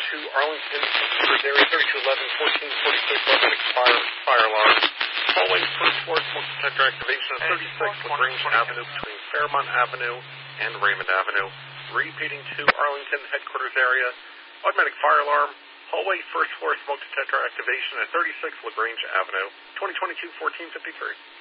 Arlington, area 3211, 1446, automatic fire alarm. Hallway, first floor, smoke detector activation at 36 LaGrange Avenue between Fairmont Avenue and Raymond Avenue. Repeating to Arlington headquarters area, automatic fire alarm. Hallway, first floor, smoke detector activation at 36 LaGrange Avenue, 2022-1453.